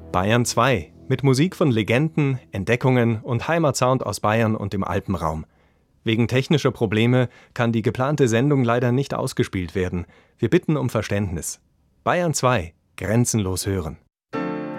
Bayern 2 mit Musik von Legenden, Entdeckungen und Heimatsound aus Bayern und dem Alpenraum. Wegen technischer Probleme kann die geplante Sendung leider nicht ausgespielt werden. Wir bitten um Verständnis. Bayern 2 – Grenzenlos hören.